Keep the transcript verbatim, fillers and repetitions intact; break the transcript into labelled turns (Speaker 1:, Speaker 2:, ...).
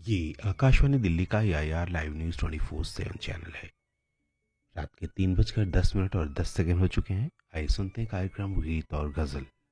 Speaker 1: ये आकाशवाणी दिल्ली का ए I R live news twenty four seven channel है। रात के तीन बजकर दस मिनट और दस सेकंड हो चुके हैं। आइए सुनते हैं कार्यक्रम गीत और गज़ल।